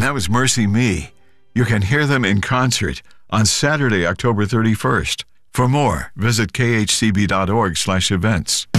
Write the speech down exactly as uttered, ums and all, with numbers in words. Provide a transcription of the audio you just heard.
And that was Mercy Me. You can hear them in concert on Saturday, October thirty-first. For more, visit khcb.org slash events.